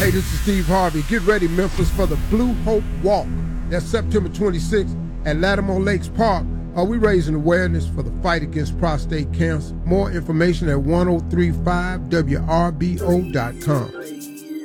Hey, this is Steve Harvey. Get ready, Memphis, for the Blue Hope Walk. That's September 26th at Lattimore Lakes Park. We're raising awareness for the fight against prostate cancer. More information at 1035wrbo.com.